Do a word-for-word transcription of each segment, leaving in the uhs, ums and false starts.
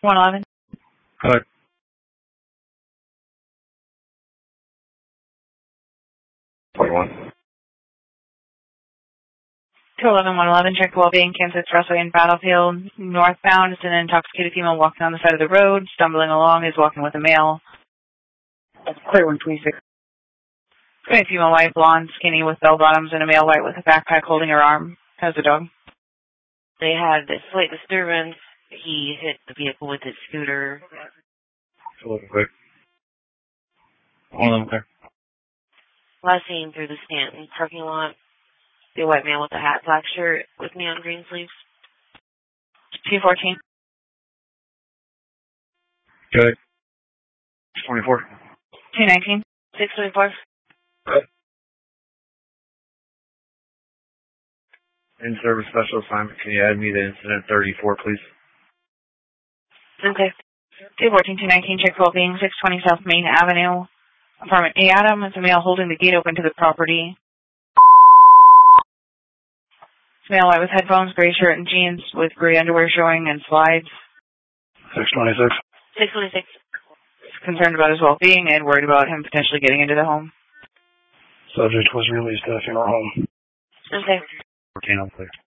one eleven. Hello. forty-one. two eleven, one eleven, check well-being, Kansas Expressway in Battlefield. Northbound is an intoxicated female walking on the side of the road, stumbling along, is walking with a male. Clear one twenty-six. A female white, blonde, skinny with bell-bottoms, and a male white with a backpack holding her arm. How's the dog? They had a slight disturbance. He hit the vehicle with his scooter. So looking quick. One of them clear. Last seen through the Stanton parking lot. The white man with a hat, black shirt with neon green sleeves. two fourteen. Good. twenty-four. two nineteen. six twenty-four. In-service special assignment. Can you add me to incident thirty-four, please? Okay. two fourteen, two nineteen, check well-being, six twenty South Main Avenue. Apartment A. Adam is a male holding the gate open to the property. Male white with headphones, gray shirt and jeans with gray underwear showing and slides. six twenty-six. six twenty-six. Concerned about his well-being and worried about him potentially getting into the home. Subject was released at a funeral home. Okay. fourteen, I'm clear.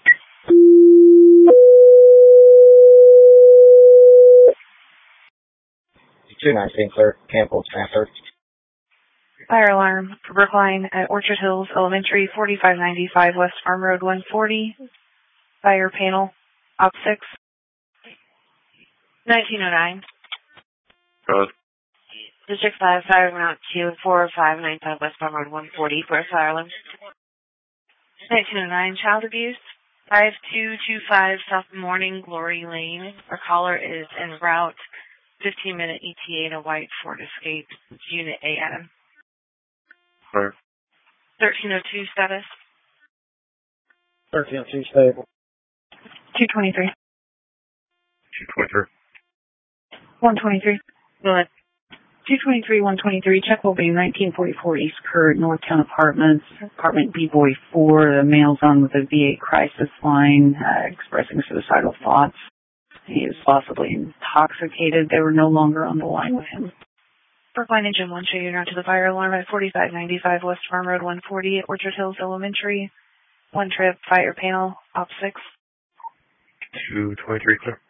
two nineteen, clear. Campbell, transfer. Fire alarm for Brookline at Orchard Hills Elementary, forty-five ninety-five West Farm Road one forty. Fire panel, op six. nineteen oh nine. Good. District five, fire route two, four five nine five West Farm Road one forty for a fire alarm. nineteen oh nine, child abuse. five two two five South Morning Glory Lane. Our caller is en route. fifteen minute E T A in a white Ford Escape. Unit A, Adam. Clear. thirteen oh two status. thirteen oh two, stable. two twenty-three. two twenty-three. one twenty-three. Go ahead. two twenty-three, one twenty-three, check will be nineteen forty-four East Kurt, Northtown Apartments, apartment B-Boy four. The male's on with a V eight crisis line, uh, expressing suicidal thoughts. He is possibly intoxicated. They were no longer on the line with him. Brookline Engine one, show you now to the fire alarm at forty-five ninety-five West Farm Road one forty at Orchard Hills Elementary. One trip, fire panel, op six. two twenty-three, clear.